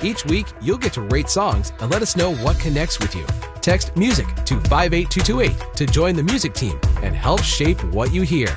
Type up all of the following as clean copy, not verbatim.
Each week, you'll get to rate songs and let us know what connects with you. Text MUSIC to 58228 to join the music team and help shape what you hear.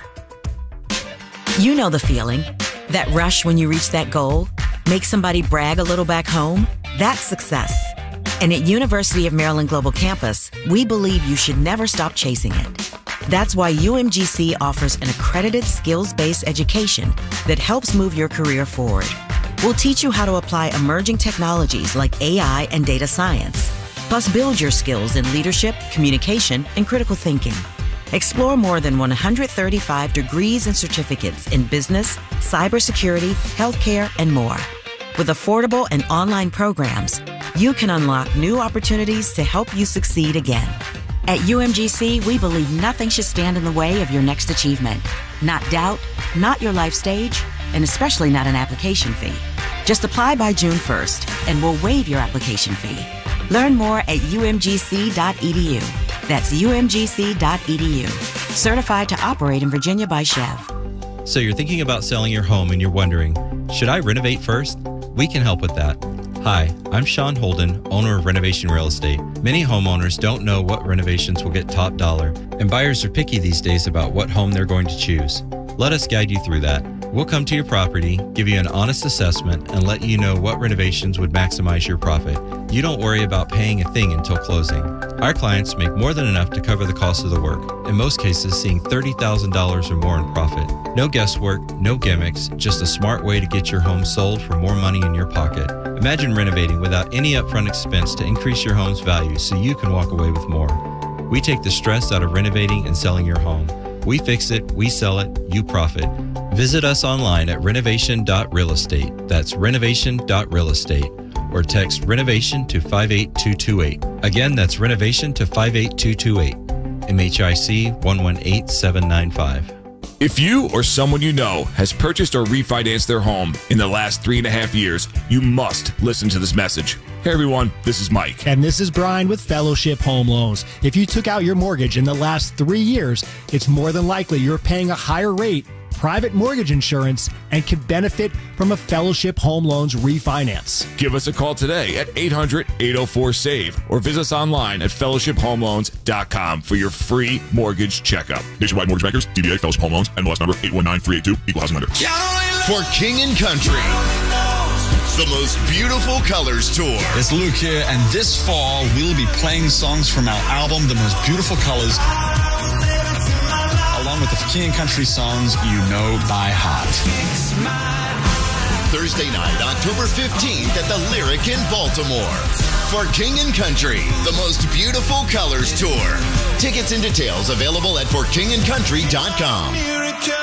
You know the feeling. That rush when you reach that goal? Make somebody brag a little back home? That's success. And at University of Maryland Global Campus, we believe you should never stop chasing it. That's why UMGC offers an accredited skills-based education that helps move your career forward. We'll teach you how to apply emerging technologies like AI and data science, plus build your skills in leadership, communication, and critical thinking. Explore more than 135 degrees and certificates in business, cybersecurity, healthcare, and more. With affordable and online programs, you can unlock new opportunities to help you succeed again. At UMGC, we believe nothing should stand in the way of your next achievement. Not doubt, not your life stage, and especially not an application fee. Just apply by June 1st, and we'll waive your application fee. Learn more at umgc.edu. That's umgc.edu. Certified to operate in Virginia by Chev. So you're thinking about selling your home and you're wondering, should I renovate first? We can help with that. Hi, I'm Sean Holden, owner of Renovation Real Estate. Many homeowners don't know what renovations will get top dollar, and buyers are picky these days about what home they're going to choose. Let us guide you through that. We'll come to your property, give you an honest assessment, and let you know what renovations would maximize your profit. You don't worry about paying a thing until closing. Our clients make more than enough to cover the cost of the work, in most cases seeing $30,000 or more in profit. No guesswork, no gimmicks, just a smart way to get your home sold for more money in your pocket. Imagine renovating without any upfront expense to increase your home's value so you can walk away with more. We take the stress out of renovating and selling your home. We fix it, we sell it, you profit. Visit us online at renovation.realestate. That's renovation.realestate. Or text renovation to 58228. Again, that's renovation to 58228. MHIC 118795. If you or someone you know has purchased or refinanced their home in the last 3.5 years, you must listen to this message. Hey everyone, this is Mike. And this is Brian with Fellowship Home Loans. If you took out your mortgage in the last 3 years, it's more than likely you're paying a higher rate, private mortgage insurance, and can benefit from a Fellowship Home Loans refinance. Give us a call today at 800-804-SAVE or visit us online at fellowshiphomeloans.com for your free mortgage checkup. Nationwide Mortgage Bankers, DBA Fellowship Home Loans, NMLS number 819382, equal housing lender. For King and Country, the most beautiful colors tour. It's Luke here, and this fall we'll be playing songs from our album, The Most Beautiful Colors, along with the King and Country songs you know by heart. Thursday night, October 15th at the Lyric in Baltimore. For King and Country, the most beautiful colors tour. Tickets and details available at forkingandcountry.com.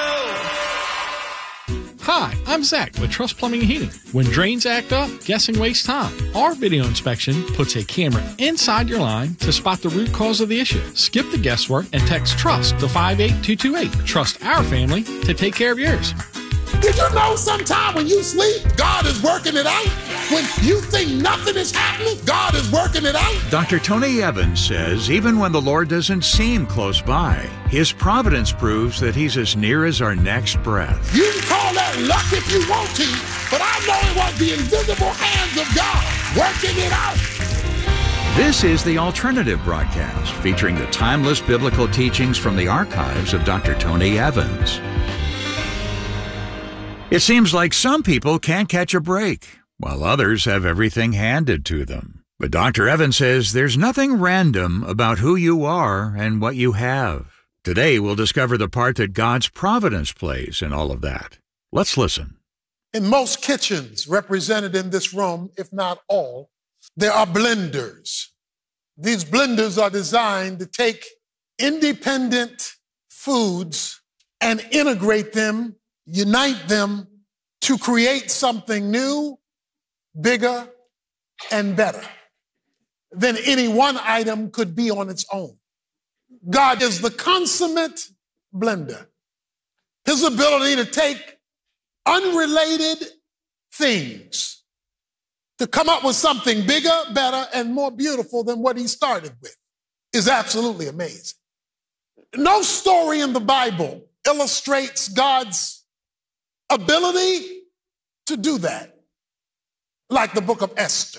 Hi, I'm Zach with Trust Plumbing and Heating. When drains act up, guessing wastes time. Our video inspection puts a camera inside your line to spot the root cause of the issue. Skip the guesswork and text TRUST to 58228. Trust our family to take care of yours. Did you know sometime when you sleep, God is working it out? When you think nothing is happening, God is working it out? Dr. Tony Evans says even when the Lord doesn't seem close by, His providence proves that He's as near as our next breath. You can call that luck if you want to, but I know it was the invisible hands of God working it out. This is the Alternative Broadcast, featuring the timeless biblical teachings from the archives of Dr. Tony Evans. It seems like some people can't catch a break, while others have everything handed to them. But Dr. Evans says there's nothing random about who you are and what you have. Today, we'll discover the part that God's providence plays in all of that. Let's listen. In most kitchens represented in this room, if not all, there are blenders. These blenders are designed to take independent foods and integrate them, unite them to create something new, bigger, and better than any one item could be on its own. God is the consummate blender. His ability to take unrelated things to come up with something bigger, better, and more beautiful than what he started with is absolutely amazing. No story in the Bible illustrates God's ability to do that like the book of Esther.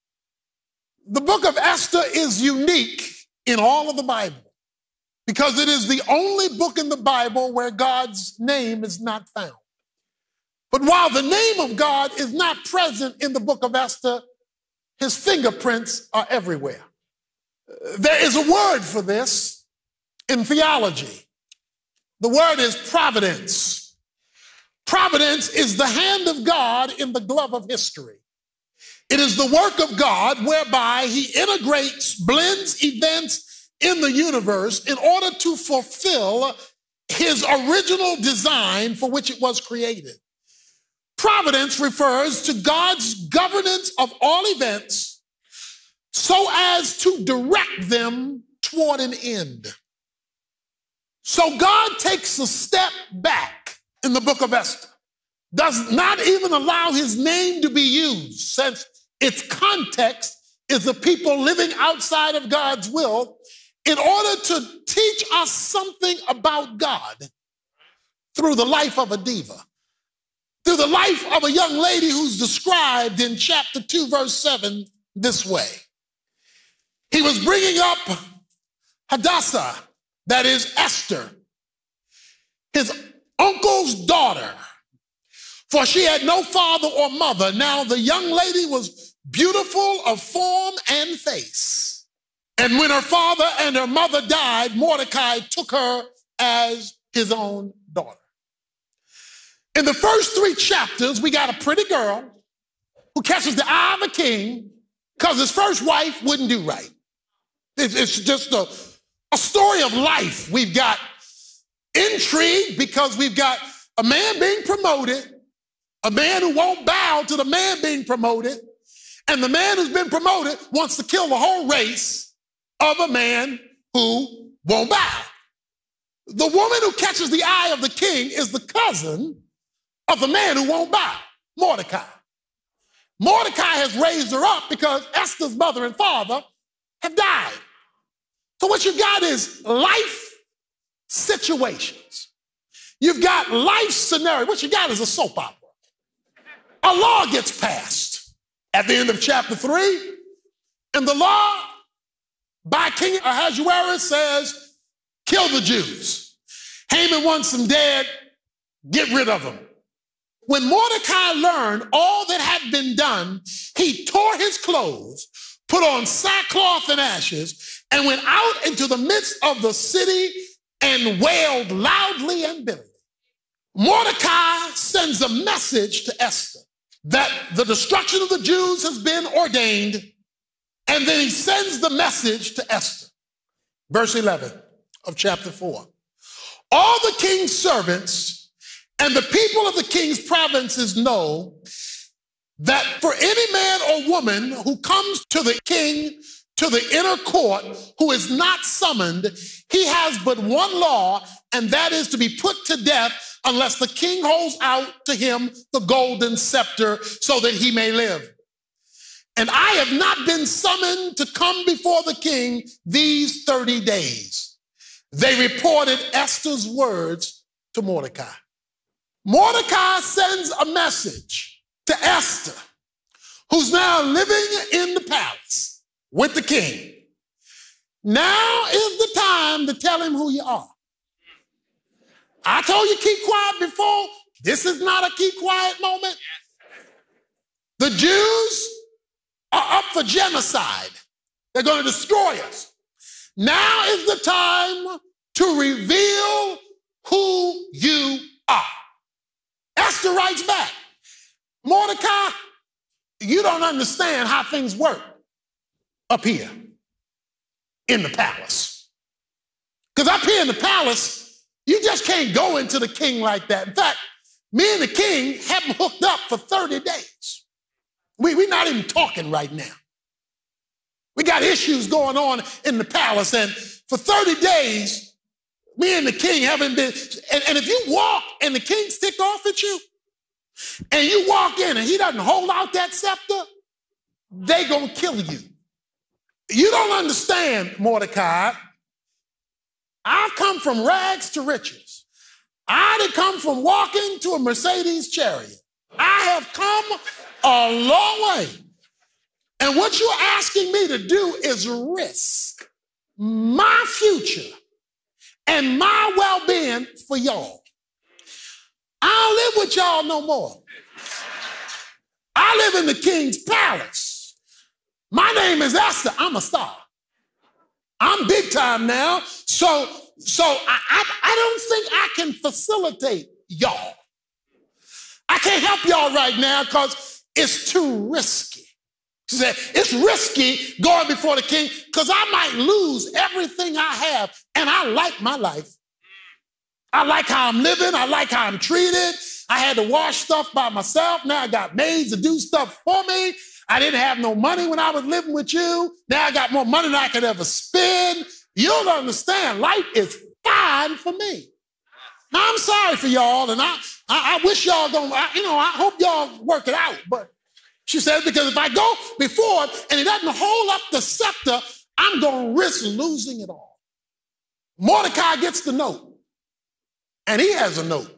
The book of Esther is unique in all of the Bible because it is the only book in the Bible where God's name is not found. But while the name of God is not present in the book of Esther, his fingerprints are everywhere. There is a word for this in theology. The word is providence. Providence is the hand of God in the glove of history. It is the work of God whereby he integrates, blends events in the universe in order to fulfill his original design for which it was created. Providence refers to God's governance of all events so as to direct them toward an end. So God takes a step back in the book of Esther, does not even allow his name to be used since its context is the people living outside of God's will in order to teach us something about God through the life of a diva, through the life of a young lady who's described in chapter 2, verse 7 this way. He was bringing up Hadassah, that is Esther, his uncle's daughter, for she had no father or mother. Now the young lady was beautiful of form and face. And when her father and her mother died, Mordecai took her as his own daughter. In the first 3 chapters, we got a pretty girl who catches the eye of a king because his first wife wouldn't do right. It's just a story of life. We've got intrigue because we've got a man being promoted, a man who won't bow to the man being promoted, and the man who's been promoted wants to kill the whole race of a man who won't bow. The woman who catches the eye of the king is the cousin of the man who won't bow, Mordecai. Mordecai has raised her up because Esther's mother and father have died. So what you've got is life situations. You've got life scenario. What you got is a soap opera. A law gets passed at the end of chapter 3, and the law by King Ahasuerus says, kill the Jews. Haman wants them dead, get rid of them. When Mordecai learned all that had been done, he tore his clothes, put on sackcloth and ashes, and went out into the midst of the city and wailed loudly and bitterly. Mordecai sends a message to Esther that the destruction of the Jews has been ordained, and then he sends the message to Esther. Verse 11 of chapter 4. All the king's servants and the people of the king's provinces know that for any man or woman who comes to the king to the inner court who is not summoned, he has but one law, and that is to be put to death unless the king holds out to him the golden scepter so that he may live. And I have not been summoned to come before the king these 30 days. They reported Esther's words to Mordecai. Mordecai sends a message to Esther, who's now living in the palace with the king. Now is the time to tell him who you are. I told you keep quiet before. This is not a keep quiet moment. The Jews are up for genocide. They're going to destroy us. Now is the time to reveal who you are. Esther writes back, Mordecai, you don't understand how things work up here in the palace. Because up here in the palace, you just can't go into the king like that. In fact, me and the king haven't hooked up for 30 days. We're not even talking right now. We got issues going on in the palace, and for 30 days, me and the king haven't been, and if you walk and the king's ticked off at you, and you walk in and he doesn't hold out that scepter, they gonna kill you. You don't understand, Mordecai. I've come from rags to riches. I done come from walking to a Mercedes chariot. I have come A long way. And what you're asking me to do is risk my future and my well-being for y'all. I don't live with y'all no more. I live in the king's palace. My name is Esther. I'm a star. I'm big time now. So I don't think I can facilitate y'all. I can't help y'all right now because it's too risky. She said, it's risky going before the king because I might lose everything I have, and I like my life. I like how I'm living. I like how I'm treated. I had to wash stuff by myself. Now I got maids to do stuff for me. I didn't have no money when I was living with you. Now I got more money than I could ever spend. You don't understand. Life is fine for me. Now, I'm sorry for y'all, and I wish y'all don't, I hope y'all work it out. But she said, because if I go before and he doesn't hold up the scepter, I'm going to risk losing it all. Mordecai gets the note, and he has a note.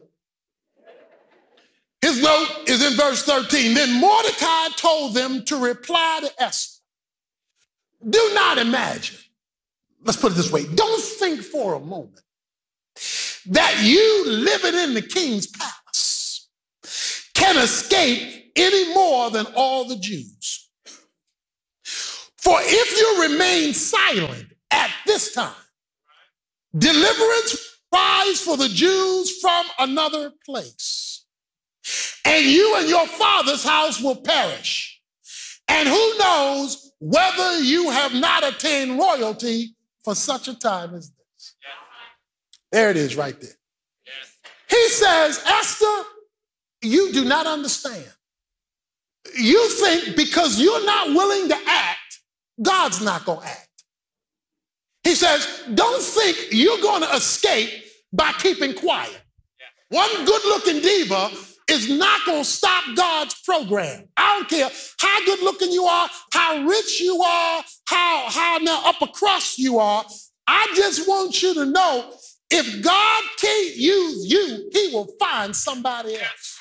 His note is in verse 13. Then Mordecai told them to reply to Esther. Do not imagine, let's put it this way, don't think for a moment that you living in the king's palace can escape any more than all the Jews. For if you remain silent at this time, deliverance rise for the Jews from another place, and you and your father's house will perish. And who knows whether you have not attained royalty for such a time as this. There it is right there. He says, Esther, you do not understand. You think because you're not willing to act, God's not going to act. He says, don't think you're going to escape by keeping quiet. One good-looking diva is not going to stop God's program. I don't care how good-looking you are, how rich you are, how now upper crust you are. I just want you to know, if God can't use you, he will find somebody else.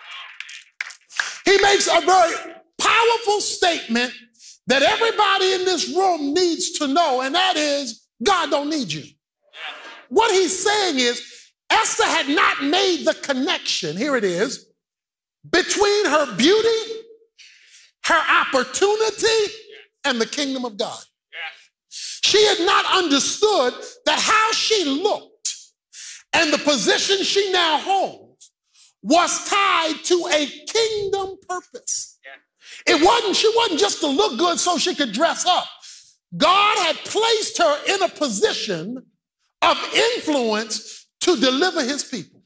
He makes a very powerful statement that everybody in this room needs to know, and that is, God don't need you. What he's saying is, Esther had not made the connection, here it is, between her beauty, her opportunity, and the kingdom of God. She had not understood that how she looked and the position she now holds was tied to a kingdom purpose. She wasn't just to look good so she could dress up. God had placed her in a position of influence to deliver his people.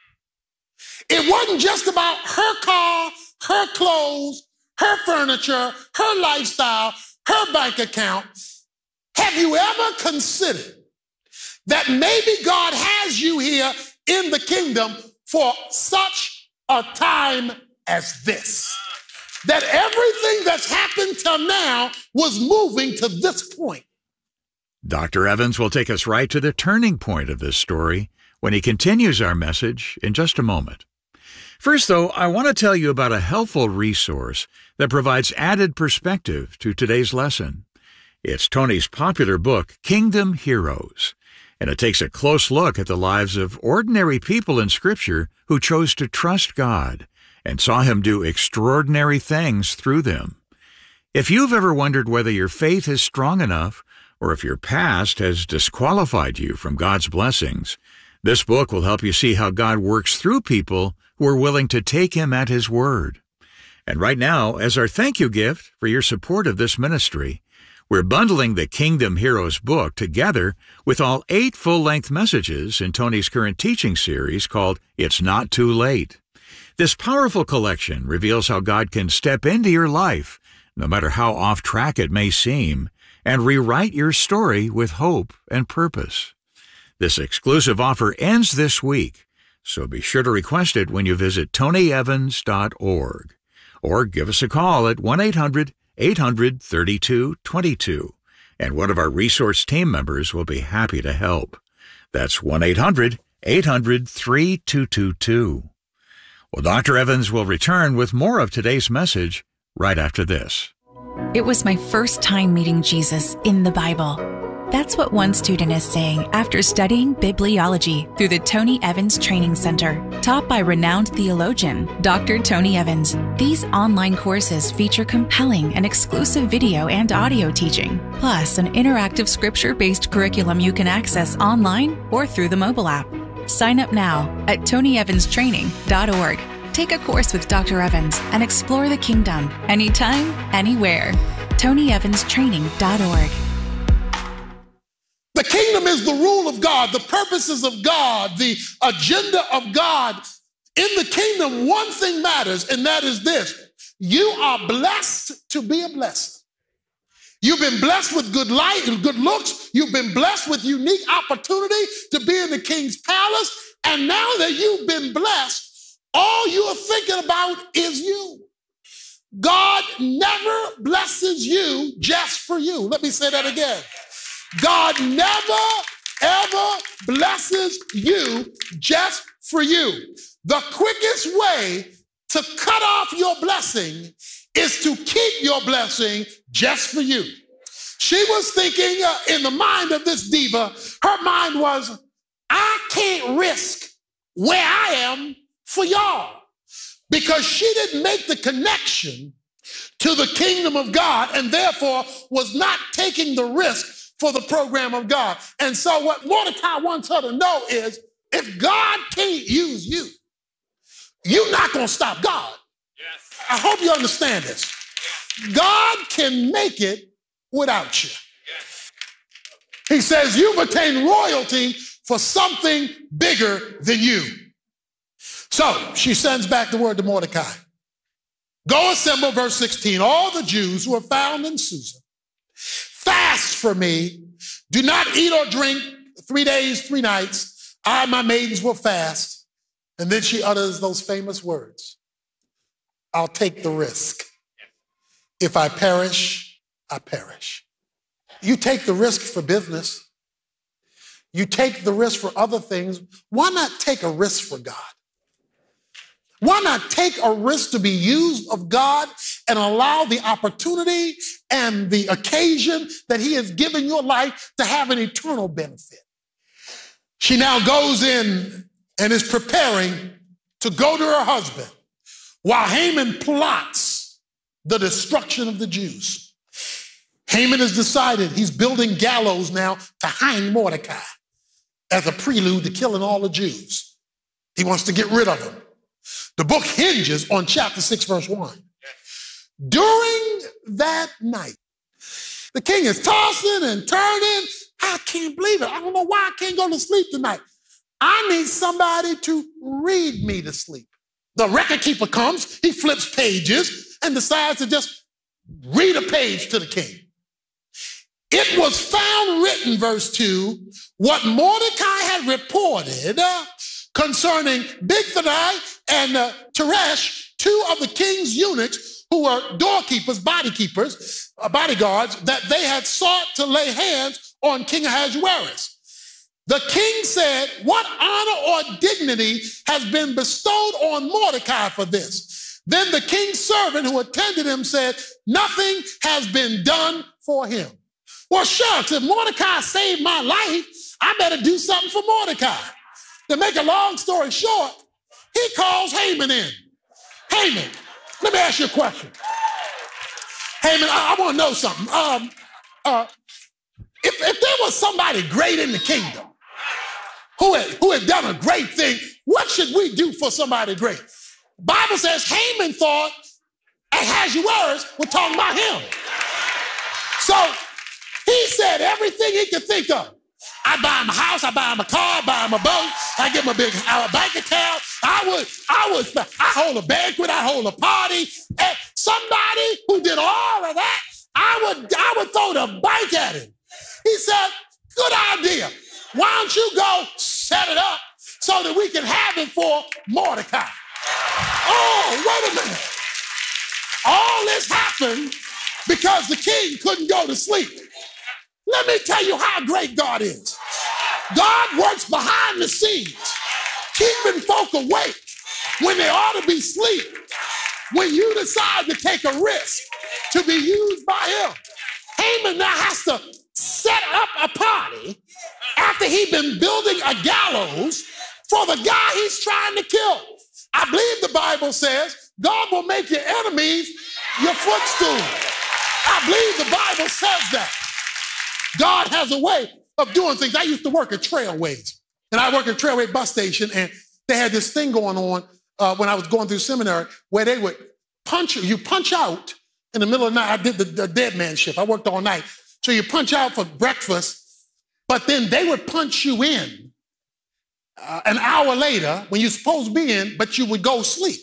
It wasn't just about her car, her clothes, her furniture, her lifestyle, her bank account. Have you ever considered that maybe God has you here in the kingdom for such a time as this? That everything that's happened till now was moving to this point. Dr. Evans will take us right to the turning point of this story when he continues our message in just a moment. First, though, I want to tell you about a helpful resource that provides added perspective to today's lesson. It's Tony's popular book, Kingdom Heroes, and it takes a close look at the lives of ordinary people in Scripture who chose to trust God and saw him do extraordinary things through them. If you've ever wondered whether your faith is strong enough or if your past has disqualified you from God's blessings, this book will help you see how God works through people who are willing to take him at his word. And right now, as our thank you gift for your support of this ministry, we're bundling the Kingdom Heroes book together with all 8 full-length messages in Tony's current teaching series called It's Not Too Late. This powerful collection reveals how God can step into your life, no matter how off track it may seem, and rewrite your story with hope and purpose. This exclusive offer ends this week, so be sure to request it when you visit tonyevans.org or give us a call at 1-800-800-3222, and one of our resource team members will be happy to help. That's 1-800-800-3222. Well, Dr. Evans will return with more of today's message right after this. It was my first time meeting Jesus in the Bible. That's what one student is saying after studying bibliology through the Tony Evans Training Center, taught by renowned theologian Dr. Tony Evans. These online courses feature compelling and exclusive video and audio teaching, plus an interactive scripture-based curriculum you can access online or through the mobile app. Sign up now at TonyEvansTraining.org. Take a course with Dr. Evans and explore the kingdom anytime, anywhere. TonyEvansTraining.org. The kingdom is the rule of God, the purposes of God, the agenda of God. In the kingdom, one thing matters, and that is this. You are blessed to be a blessing. You've been blessed with good light and good looks. You've been blessed with unique opportunity to be in the king's palace. And now that you've been blessed, all you are thinking about is you. God never blesses you just for you. Let me say that again. God never, ever blesses you just for you. The quickest way to cut off your blessing is to keep your blessing just for you. She was thinking in the mind of this diva, her mind was, I can't risk where I am for y'all, because she didn't make the connection to the kingdom of God and therefore was not taking the risk for the program of God. And so what Mordecai wants her to know is, if God can't use you, you're not going to stop God. Yes. I hope you understand this. God can make it without you. Yes. He says you've attained royalty for something bigger than you. So she sends back the word to Mordecai. Go assemble, verse 16, all the Jews who are found in Susa. Fast for me. Do not eat or drink 3 days, 3 nights. I and my maidens will fast. And then she utters those famous words. I'll take the risk. If I perish, I perish. You take the risk for business. You take the risk for other things. Why not take a risk for God? Why not take a risk to be used of God and allow the opportunity and the occasion that he has given your life to have an eternal benefit? She now goes in and is preparing to go to her husband while Haman plots the destruction of the Jews. Haman has decided he's building gallows now to hang Mordecai as a prelude to killing all the Jews. He wants to get rid of them. The book hinges on chapter 6, verse 1. During that night, the king is tossing and turning. I can't believe it. I don't know why I can't go to sleep tonight. I need somebody to read me to sleep. The record keeper comes, he flips pages and decides to just read a page to the king. It was found written, verse 2, what Mordecai had reported concerning Bigthani and Teresh, 2 of the king's eunuchs who were doorkeepers, bodyguards, that they had sought to lay hands on King Ahasuerus. The king said, what honor or dignity has been bestowed on Mordecai for this? Then the king's servant who attended him said, nothing has been done for him. Well, shucks, if Mordecai saved my life, I better do something for Mordecai. To make a long story short, he calls Haman in. Haman, let me ask you a question. Haman, I want to know something. If there was somebody great in the kingdom who had done a great thing, what should we do for somebody great? The Bible says Haman thought Ahasuerus was talking about him. So he said everything he could think of. I buy him a house, I buy him a car, I buy him a boat, I give him a big bank account. I hold a banquet, I hold a party. And somebody who did all of that, I would throw the bank at him. He said, good idea. Why don't you go set it up so that we can have it for Mordecai? Oh, wait a minute. All this happened because the king couldn't go to sleep. Let me tell you how great God is. God works behind the scenes, keeping folk awake when they ought to be asleep, when you decide to take a risk to be used by him. Haman now has to set up a party after he'd been building a gallows for the guy he's trying to kill. I believe the Bible says God will make your enemies your footstool. I believe the Bible says that. God has a way of doing things. I used to work at Trailways, and I worked at Trailway bus station, and they had this thing going on when I was going through seminary where they would punch you. You punch out in the middle of the night. I did the dead man shift. I worked all night. So you punch out for breakfast, but then they would punch you in an hour later when you're supposed to be in, but you would go sleep.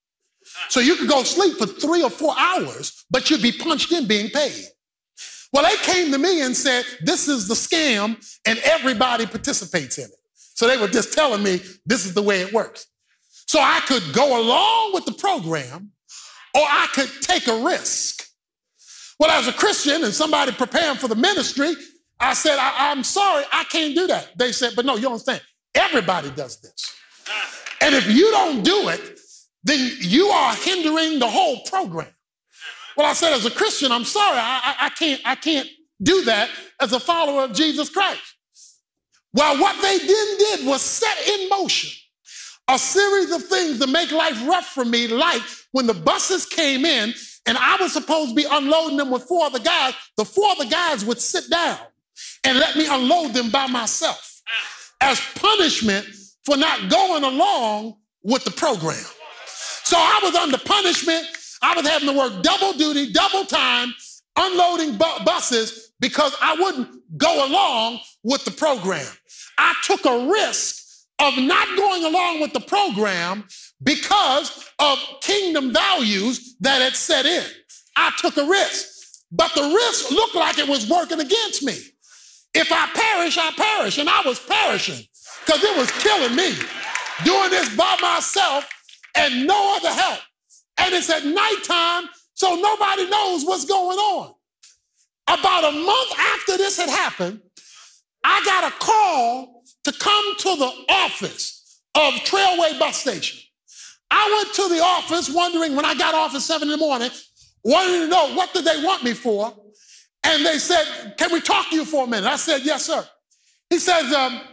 So you could go sleep for 3 or 4 hours, but you'd be punched in being paid. Well, they came to me and said, this is the scam, and everybody participates in it. So they were just telling me this is the way it works. So I could go along with the program, or I could take a risk. Well, as a Christian and somebody preparing for the ministry, I said, I'm sorry, I can't do that. They said, but no, you don't understand. Everybody does this. And if you don't do it, then you are hindering the whole program. Well, I said, as a Christian, I'm sorry, I can't do that as a follower of Jesus Christ. Well, what they then did was set in motion a series of things to make life rough for me, like when the buses came in and I was supposed to be unloading them with 4 other guys, the 4 other guys would sit down and let me unload them by myself as punishment for not going along with the program. So I was under punishment. I was having to work double duty, double time, unloading buses because I wouldn't go along with the program. I took a risk of not going along with the program because of kingdom values that had set in. I took a risk, but the risk looked like it was working against me. If I perish, I perish, and I was perishing because it was killing me, doing this by myself and no other help. And it's at nighttime, so nobody knows what's going on. About a month after this had happened, I got a call to come to the office of Trailway bus station. I went to the office wondering, when I got off at 7 in the morning, wanting to know what did they want me for. And they said, can we talk to you for a minute? I said, yes, sir. He says,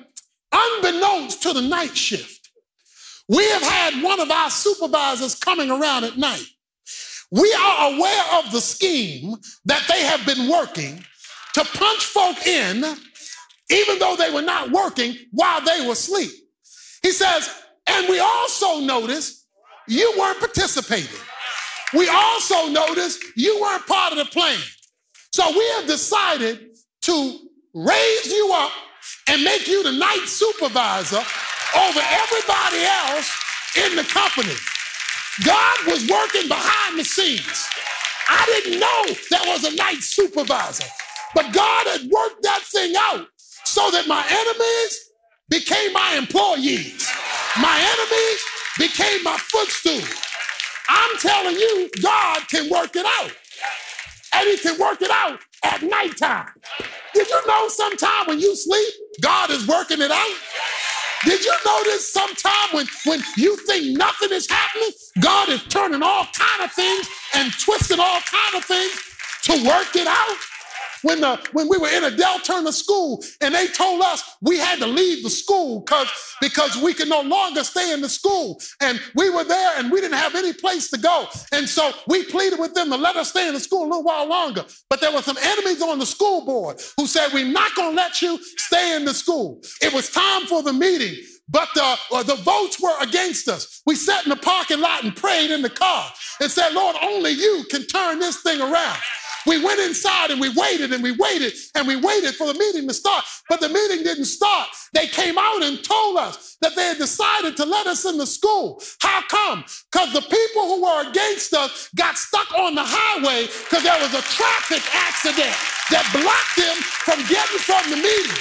unbeknownst to the night shift, we have had one of our supervisors coming around at night. We are aware of the scheme that they have been working to punch folk in, even though they were not working while they were asleep. He says, and we also noticed you weren't participating. We also noticed you weren't part of the plan. So we have decided to raise you up and make you the night supervisor over everybody else in the company. God was working behind the scenes. I didn't know there was a night supervisor, but God had worked that thing out so that my enemies became my employees. My enemies became my footstool. I'm telling you, God can work it out. And he can work it out at nighttime. Did you know sometime when you sleep, God is working it out? Did you notice sometime when you think nothing is happening, God is turning all kind of things and twisting all kind of things to work it out? When we were in a Del Turner school and they told us we had to leave the school because we could no longer stay in the school. And we were there and we didn't have any place to go. And so we pleaded with them to let us stay in the school a little while longer. But there were some enemies on the school board who said, we're not going to let you stay in the school. It was time for the meeting, but the votes were against us. We sat in the parking lot and prayed in the car and said, Lord, only you can turn this thing around. We went inside and we waited and we waited and we waited for the meeting to start, but the meeting didn't start. They came out and told us that they had decided to let us in the school. How come? Because the people who were against us got stuck on the highway because there was a traffic accident that blocked them from getting from the meeting.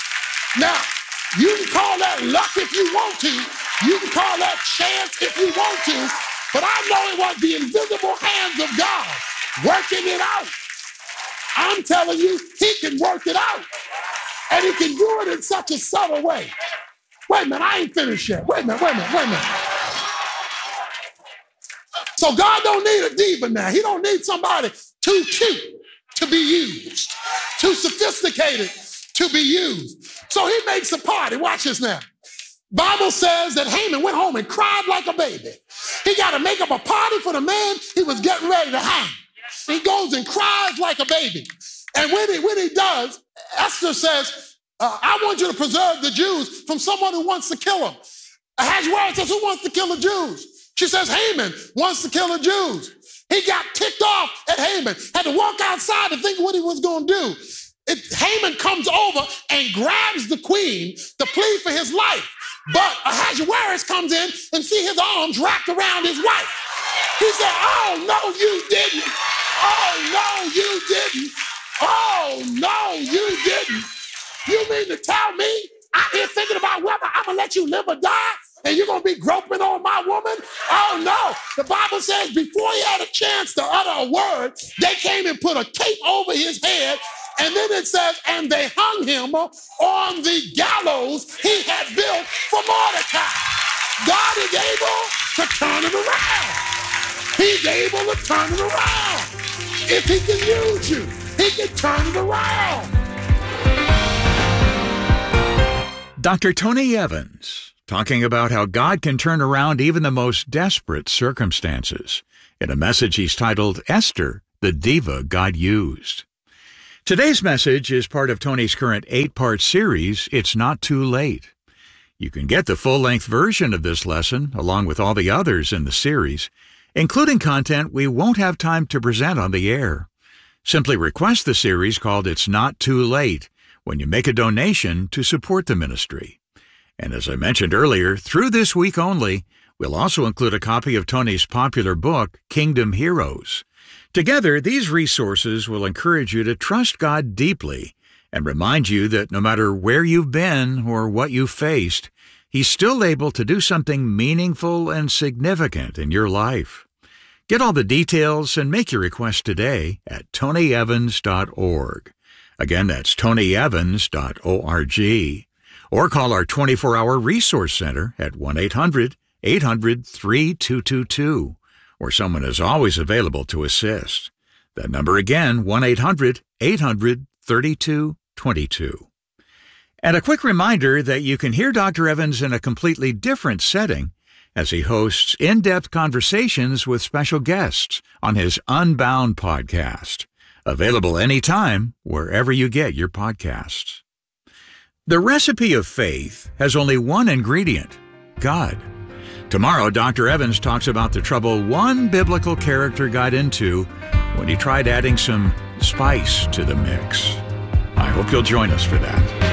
Now, you can call that luck if you want to. You can call that chance if you want to, but I know it was the invisible hands of God working it out. I'm telling you, he can work it out. And he can do it in such a subtle way. Wait a minute, I ain't finished yet. Wait a minute. So God don't need a diva now. He don't need somebody too cute to be used, too sophisticated to be used. So he makes a party. Watch this now. Bible says that Haman went home and cried like a baby. He got to make up a party for the man he was getting ready to hang. He goes and cries like a baby. And when he does, Esther says, I want you to preserve the Jews from someone who wants to kill them. Ahasuerus says, who wants to kill the Jews? She says, Haman wants to kill the Jews. He got ticked off at Haman, had to walk outside to think what he was going to do. Haman comes over and grabs the queen to plead for his life. But Ahasuerus comes in and see his arms wrapped around his wife. He said, oh, no, you didn't. Oh, no, you didn't. Oh, no, you didn't. You mean to tell me I'm here thinking about whether I'm going to let you live or die and you're going to be groping on my woman? Oh, no. The Bible says before he had a chance to utter a word, they came and put a cape over his head. And then it says, and they hung him on the gallows he had built for Mordecai. God is able to turn it around. He's able to turn it around. If he can use you, he can turn it around. Dr. Tony Evans, talking about how God can turn around even the most desperate circumstances in a message he's titled, Esther, the Diva God Used. Today's message is part of Tony's current 8-part series, It's Not Too Late. You can get the full-length version of this lesson, along with all the others in the series, including content we won't have time to present on the air. Simply request the series called It's Not Too Late when you make a donation to support the ministry. And as I mentioned earlier, through this week only, we'll also include a copy of Tony's popular book, Kingdom Heroes. Together, these resources will encourage you to trust God deeply and remind you that no matter where you've been or what you've faced, He's still able to do something meaningful and significant in your life. Get all the details and make your request today at tonyevans.org. Again, that's tonyevans.org. Or call our 24-hour resource center at 1-800-800-3222. Where someone is always available to assist. That number again, 1-800-800-3222. And a quick reminder that you can hear Dr. Evans in a completely different setting as he hosts in-depth conversations with special guests on his Unbound podcast, available anytime wherever you get your podcasts. The recipe of faith has only one ingredient, God. Tomorrow, Dr. Evans talks about the trouble one biblical character got into when he tried adding some spice to the mix. I hope you'll join us for that.